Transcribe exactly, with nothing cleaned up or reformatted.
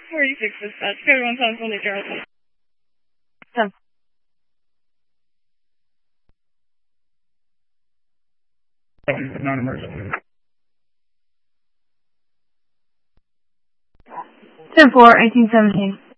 forty-six dispatch, code one times one eight zero. ten. Non-emergency. ten four, eighteen seventeen.